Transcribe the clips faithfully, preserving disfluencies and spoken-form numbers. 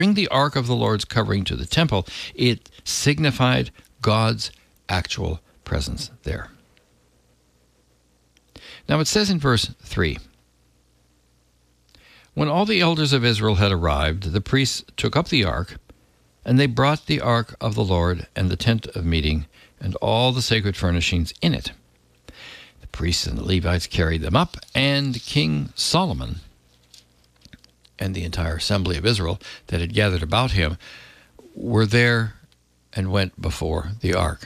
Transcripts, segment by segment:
bring the ark of the Lord's covering to the temple, it signified God's actual presence there. Now it says in verse three, when all the elders of Israel had arrived, the priests took up the ark, and they brought the ark of the Lord and the tent of meeting and all the sacred furnishings in it. The priests and the Levites carried them up, and King Solomon and the entire assembly of Israel that had gathered about him were there and went before the ark,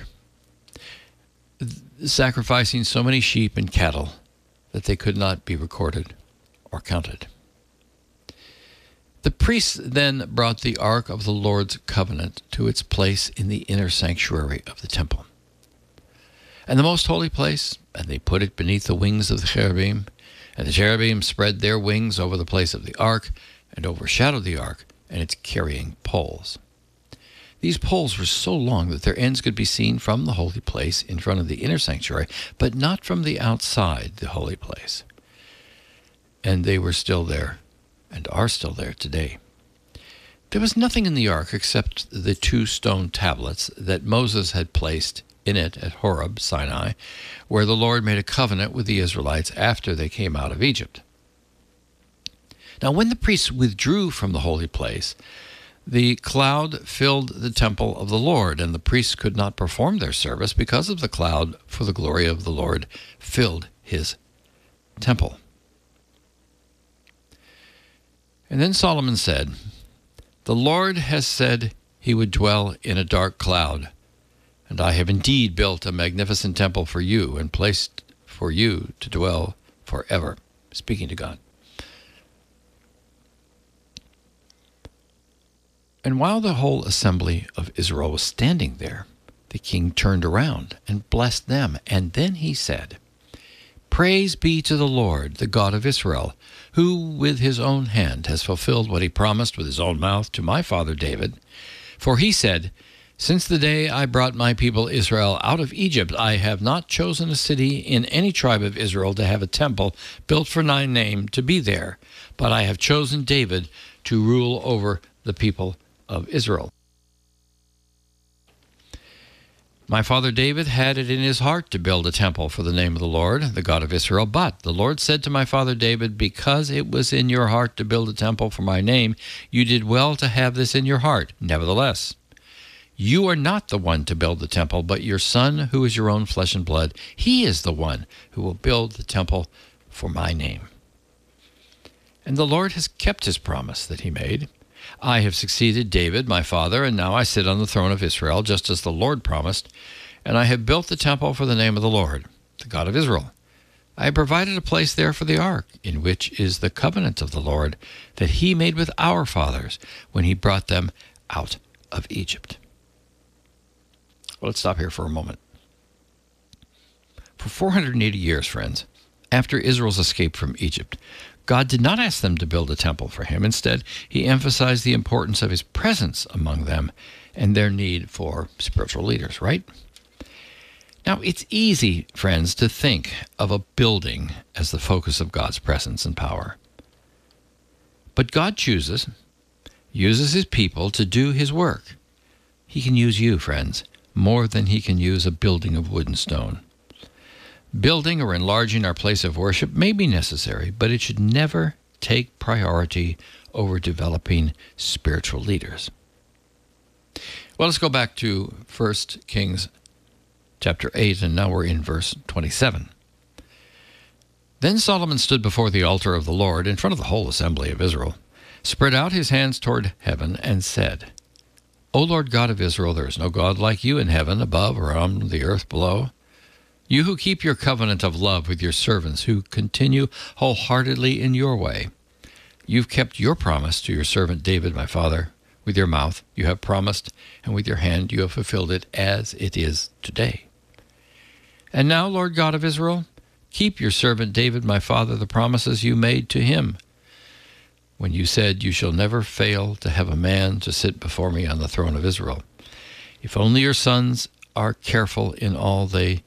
sacrificing so many sheep and cattle that they could not be recorded or counted. The priests then brought the ark of the Lord's covenant to its place in the inner sanctuary of the temple, and the most holy place, and they put it beneath the wings of the cherubim, and the cherubim spread their wings over the place of the ark and overshadowed the ark and its carrying poles. These poles were so long that their ends could be seen from the holy place in front of the inner sanctuary, but not from the outside the holy place. And they were still there and are still there today. There was nothing in the ark except the two stone tablets that Moses had placed in it at Horeb, Sinai, where the Lord made a covenant with the Israelites after they came out of Egypt. Now, when the priests withdrew from the holy place, the cloud filled the temple of the Lord, and the priests could not perform their service because of the cloud, for the glory of the Lord filled his temple. And then Solomon said, the Lord has said he would dwell in a dark cloud, and I have indeed built a magnificent temple for you and placed for you to dwell forever. Speaking to God. And while the whole assembly of Israel was standing there, the king turned around and blessed them. And then he said, praise be to the Lord, the God of Israel, who with his own hand has fulfilled what he promised with his own mouth to my father David. For he said, since the day I brought my people Israel out of Egypt, I have not chosen a city in any tribe of Israel to have a temple built for my name to be there, but I have chosen David to rule over the people of Israel. My father David had it in his heart to build a temple for the name of the Lord, the God of Israel. But the Lord said to my father David, because it was in your heart to build a temple for my name, you did well to have this in your heart. Nevertheless, you are not the one to build the temple, but your son, who is your own flesh and blood. He is the one who will build the temple for my name. And the Lord has kept his promise that he made. I have succeeded David, my father, and now I sit on the throne of Israel, just as the Lord promised, and I have built the temple for the name of the Lord, the God of Israel. I have provided a place there for the ark, in which is the covenant of the Lord that he made with our fathers when he brought them out of Egypt. Well, let's stop here for a moment. For four hundred eighty years, friends, after Israel's escape from Egypt, God did not ask them to build a temple for him. Instead, he emphasized the importance of his presence among them and their need for spiritual leaders, right? Now, it's easy, friends, to think of a building as the focus of God's presence and power. But God chooses, uses his people to do his work. He can use you, friends, more than he can use a building of wood and stone. Building or enlarging our place of worship may be necessary, but it should never take priority over developing spiritual leaders. Well, let's go back to First Kings chapter eight, and now we're in verse twenty-seven. Then Solomon stood before the altar of the Lord in front of the whole assembly of Israel, spread out his hands toward heaven, and said, O Lord God of Israel, there is no God like you in heaven above or on the earth below. You who keep your covenant of love with your servants, who continue wholeheartedly in your way. You've kept your promise to your servant David, my father. With your mouth you have promised, and with your hand you have fulfilled it as it is today. And now, Lord God of Israel, keep your servant David, my father, the promises you made to him, when you said, you shall never fail to have a man to sit before me on the throne of Israel. If only your sons are careful in all they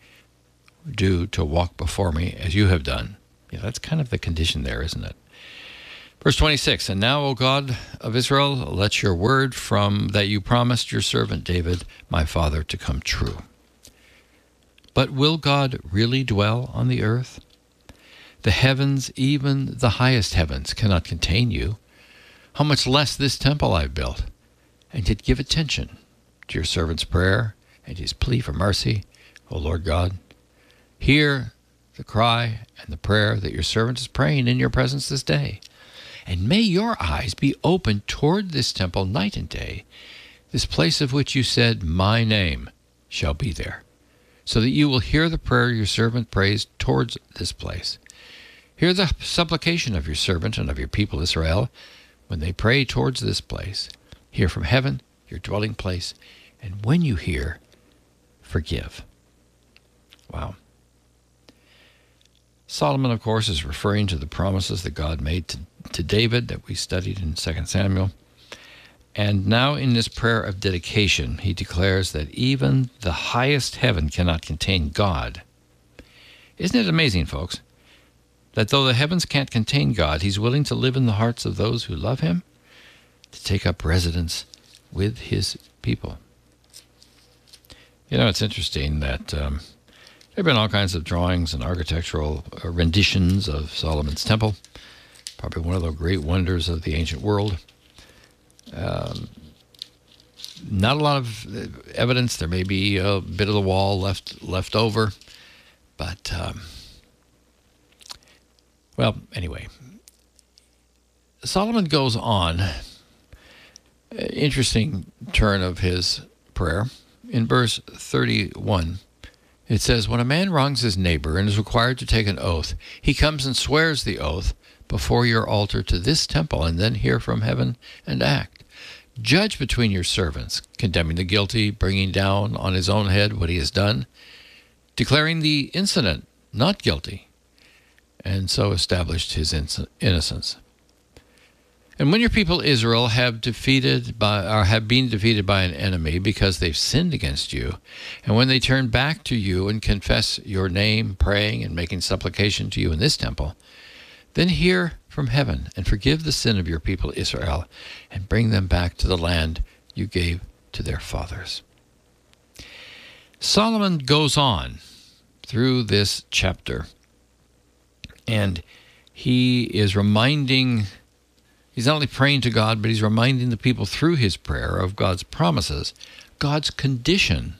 do to walk before me as you have done. Yeah, that's kind of the condition there, isn't it? Verse twenty-six, and now, O God of Israel, let your word from that you promised your servant David, my father, to come true. But will God really dwell on the earth? The heavens, even the highest heavens, cannot contain you. How much less this temple I've built? And yet give attention to your servant's prayer and his plea for mercy, O Lord God. Hear the cry and the prayer that your servant is praying in your presence this day. And may your eyes be open toward this temple night and day, this place of which you said, my name shall be there, so that you will hear the prayer your servant prays towards this place. Hear the supplication of your servant and of your people Israel when they pray towards this place. Hear from heaven, your dwelling place, and when you hear, forgive. Wow. Solomon, of course, is referring to the promises that God made to, to David that we studied in Second Samuel. And now in this prayer of dedication, he declares that even the highest heaven cannot contain God. Isn't it amazing, folks, that though the heavens can't contain God, he's willing to live in the hearts of those who love him, to take up residence with his people. You know, it's interesting that um, there have been all kinds of drawings and architectural uh, renditions of Solomon's temple, probably one of the great wonders of the ancient world. Um, not a lot of evidence. There may be a bit of the wall left left over, but um, well, anyway, Solomon goes on. Interesting turn of his prayer. In verse thirty-one, it says, when a man wrongs his neighbor and is required to take an oath, he comes and swears the oath before your altar to this temple, and then hear from heaven and act. Judge between your servants, condemning the guilty, bringing down on his own head what he has done, declaring the innocent not guilty, and so established his innocence. And when your people Israel have defeated by, or have been defeated by an enemy because they've sinned against you, and when they turn back to you and confess your name, praying and making supplication to you in this temple, then hear from heaven and forgive the sin of your people Israel, and bring them back to the land you gave to their fathers. Solomon goes on through this chapter, and he is reminding He's not only praying to God, but he's reminding the people through his prayer of God's promises, God's condition,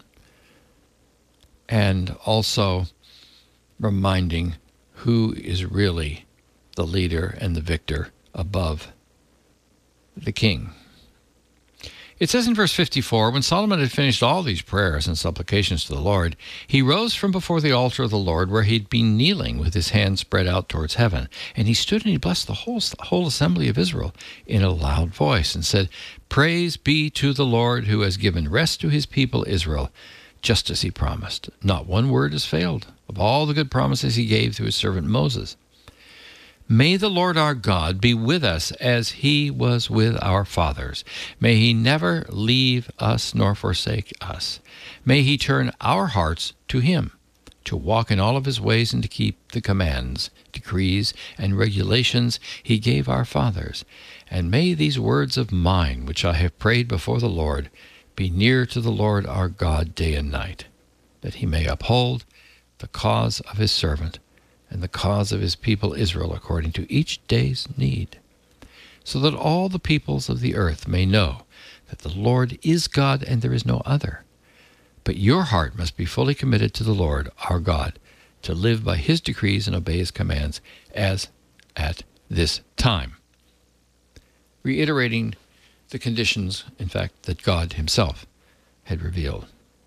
and also reminding who is really the leader and the victor above the king. It says in verse fifty-four, when Solomon had finished all these prayers and supplications to the Lord, he rose from before the altar of the Lord, where he'd been kneeling with his hands spread out towards heaven. And he stood and he blessed the whole, whole assembly of Israel in a loud voice and said, praise be to the Lord, who has given rest to his people Israel, just as he promised. Not one word has failed of all the good promises he gave through his servant Moses. May the Lord our God be with us as he was with our fathers. May he never leave us nor forsake us. May he turn our hearts to him, to walk in all of his ways and to keep the commands, decrees, and regulations he gave our fathers. And may these words of mine, which I have prayed before the Lord, be near to the Lord our God day and night, that he may uphold the cause of his servant and the cause of his people Israel according to each day's need, so that all the peoples of the earth may know that the Lord is God and there is no other. But your heart must be fully committed to the Lord our God, to live by his decrees and obey his commands, as at this time. Reiterating the conditions, in fact, that God himself had revealed.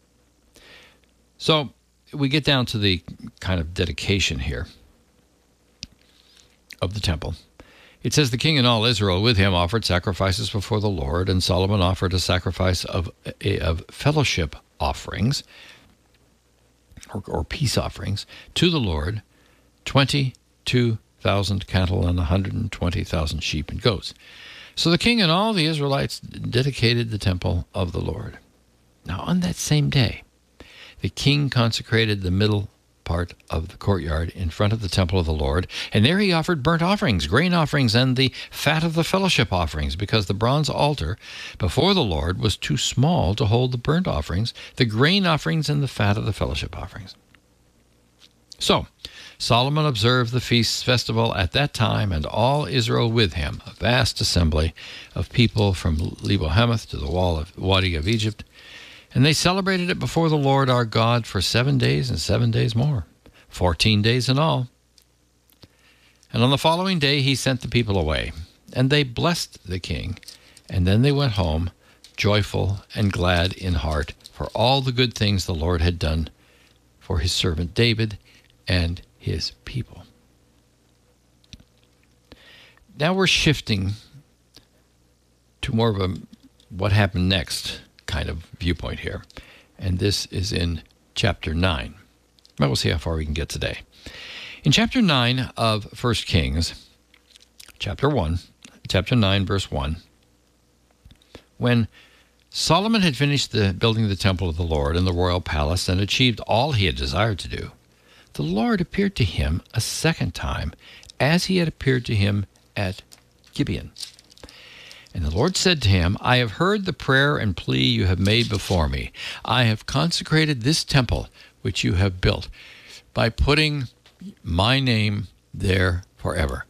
So, we get down to the kind of dedication here of the temple. It says, the king and all Israel with him offered sacrifices before the Lord, and Solomon offered a sacrifice of, of fellowship offerings, or, or peace offerings, to the Lord, twenty-two thousand cattle and one hundred twenty thousand sheep and goats. So the king and all the Israelites dedicated the temple of the Lord. Now on that same day, the king consecrated the middle part of the courtyard in front of the temple of the Lord, and there he offered burnt offerings, grain offerings, and the fat of the fellowship offerings, because the bronze altar before the Lord was too small to hold the burnt offerings, the grain offerings, and the fat of the fellowship offerings. So Solomon observed the feast festival at that time, and all Israel with him, a vast assembly of people from Lebo-Hamath to the wall of Wadi of Egypt. And they celebrated it before the Lord our God for seven days and seven days more, fourteen days in all. And on the following day he sent the people away, and they blessed the king, and then they went home, joyful and glad in heart, for all the good things the Lord had done for his servant David and his people. Now we're shifting to more of a what happened next kind of viewpoint here. And this is in chapter nine. But we'll see how far we can get today. In chapter nine of First Kings, chapter one, chapter nine, verse one, when Solomon had finished the building the temple of the Lord in the royal palace and achieved all he had desired to do, the Lord appeared to him a second time, as he had appeared to him at Gibeon. And the Lord said to him, I have heard the prayer and plea you have made before me. I have consecrated this temple which you have built by putting my name there forever.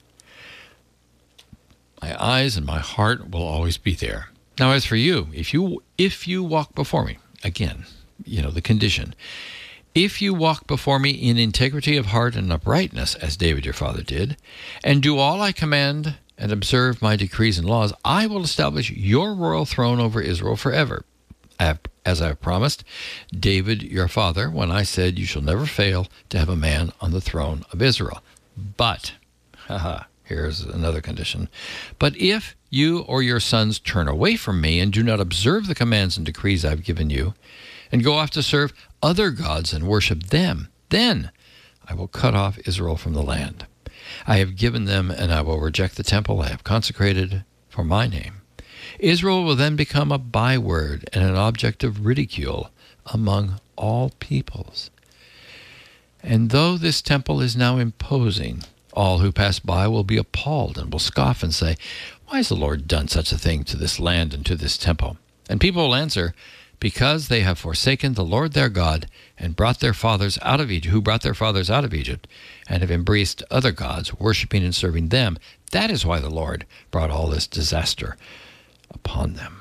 My eyes and my heart will always be there. Now, as for you, if you if you walk before me, again, you know, the condition, if you walk before me in integrity of heart and uprightness, as David your father did, and do all I command and observe my decrees and laws, I will establish your royal throne over Israel forever, as I have promised David your father, when I said, you shall never fail to have a man on the throne of Israel. But, haha, here's another condition, but if you or your sons turn away from me and do not observe the commands and decrees I've given you, and go off to serve other gods and worship them, then I will cut off Israel from the land I have given them, and I will reject the temple I have consecrated for my name. Israel will then become a byword and an object of ridicule among all peoples. And though this temple is now imposing, all who pass by will be appalled and will scoff and say, why has the Lord done such a thing to this land and to this temple? And people will answer, because they have forsaken the Lord their God and brought their fathers out of Egypt, who brought their fathers out of Egypt, and have embraced other gods, worshiping and serving them. That is why the Lord brought all this disaster upon them.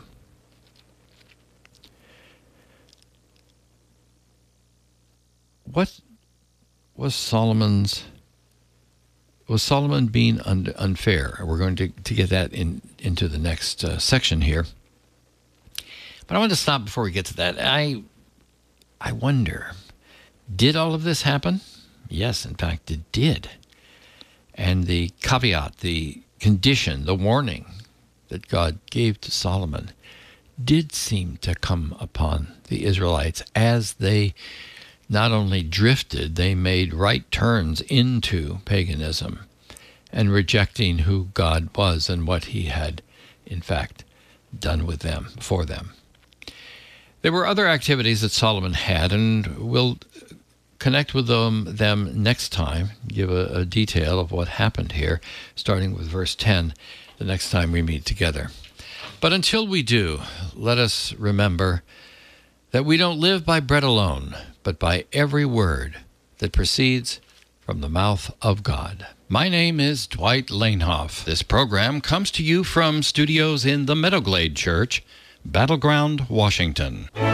What was Solomon's? Was Solomon being un, unfair? We're going to, to get that in into the next uh, section here. But I want to stop before we get to that. I, I wonder, did all of this happen? Yes, in fact, it did. And the caveat, the condition, the warning that God gave to Solomon did seem to come upon the Israelites as they not only drifted, they made right turns into paganism and rejecting who God was and what he had, in fact, done with them, for them. There were other activities that Solomon had, and we'll connect with them, them next time, give a, a detail of what happened here, starting with verse ten, the next time we meet together. But until we do, let us remember that we don't live by bread alone, but by every word that proceeds from the mouth of God. My name is Dwight Lanehoff. This program comes to you from studios in the Meadowglade Church, Battleground, Washington.